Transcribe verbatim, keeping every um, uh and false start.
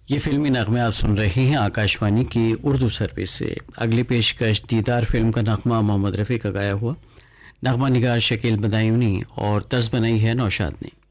ये फिल्मी नगमे आप सुन रहे हैं आकाशवाणी की उर्दू सर्विस से। अगली पेशकश दीदार फिल्म का नगमा मोहम्मद रफ़ी का गाया हुआ। नगमा निगार शकील बदायूनी और तर्ज बनाई है नौशाद ने।